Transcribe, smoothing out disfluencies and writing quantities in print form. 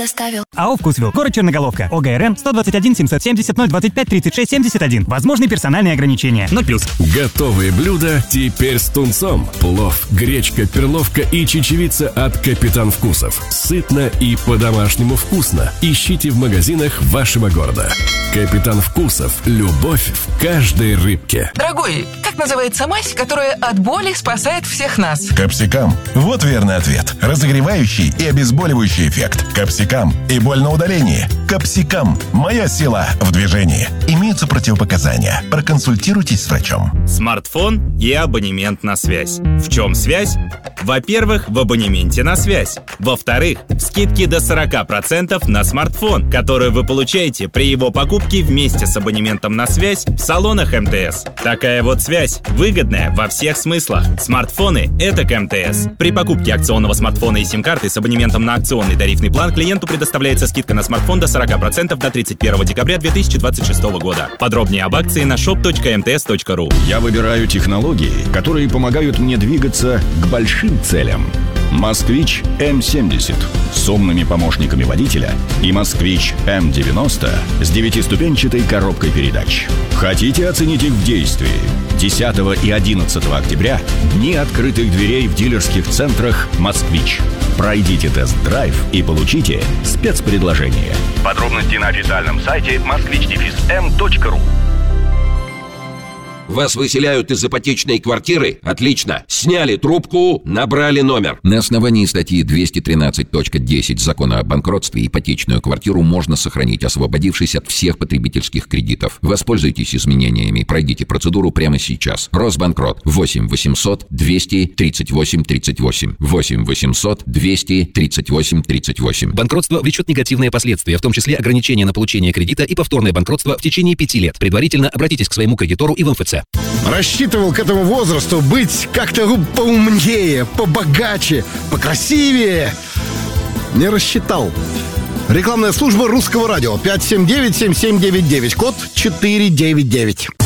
доставил. АО «Вкусвилл», город Черноголовка, ОГРН 121 770 025 36 71. Возможны персональные ограничения. 0+. Готовые блюда теперь с тунцом. Плов, гречка, перловка и чечевица от Капитан Вкусов. Сытно и по-домашнему вкусно. Ищите в магазинах вашего города. Капитан Вкусов. Любовь в каждой рыбке. Дорогой, как называется мазь, которая от боли спасает всех нас? Капсикам. Вот верный ответ. Разогревающий и обезболивающий эффект. Капсикам и боль на удалении. Капсикам. Моя сила в движении. Имеются противопоказания. Проконсультируйтесь с врачом. Смартфон и абонемент на связь. В чем связь? Во-первых, в абонементе на связь. Во-вторых, скидки до 40% на смартфон, которые вы получаете при его покупке вместе с абонементом на связь в салонах МТС. Такая вот связь выгодная во всех смыслах. Смартфоны — это к МТС. При покупке акционного смартфона и сим-карты с абонементом на акционный тарифный план клиенту предоставляется скидка на смартфон до 40% до 31 декабря 2026 года. Подробнее об акции на shop.mts.ru. Я выбираю технологии, которые помогают мне двигаться к большим целям. «Москвич М70» с умными помощниками водителя и «Москвич М90» с 9-ступенчатой коробкой передач. Хотите оценить их в действии? 10 и 11 октября – дни открытых дверей в дилерских центрах «Москвич». Пройдите тест-драйв и получите спецпредложение. Подробности на официальном сайте moskvich-m.ru. Вас выселяют из ипотечной квартиры? Отлично. Сняли трубку, набрали номер. На основании статьи 213.10 Закона о банкротстве ипотечную квартиру можно сохранить, освободившись от всех потребительских кредитов. Воспользуйтесь изменениями. Пройдите процедуру прямо сейчас. Росбанкрот. 8 800 238 38. 8 800 238 38. Банкротство влечет негативные последствия, в том числе ограничение на получение кредита и повторное банкротство в течение 5 лет. Предварительно обратитесь к своему кредитору и в МФЦ. Рассчитывал к этому возрасту быть как-то поумнее, побогаче, покрасивее. Не рассчитал. Рекламная служба Русского радио. 579-7799, код 499.